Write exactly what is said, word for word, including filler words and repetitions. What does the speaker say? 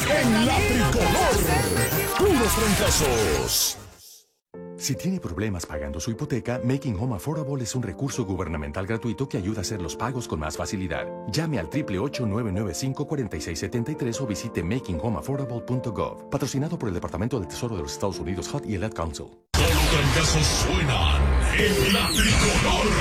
en la tricolor. Puros trancazos. Si tiene problemas pagando su hipoteca, Making Home Affordable es un recurso gubernamental gratuito que ayuda a hacer los pagos con más facilidad. Llame al ocho ocho ocho, nueve nueve cinco, cuatro seis siete tres o visite making home affordable punto gov. Patrocinado por el Departamento del Tesoro de los Estados Unidos, H U D y el Ad Council. Solo trancazos suenan en la tricolor.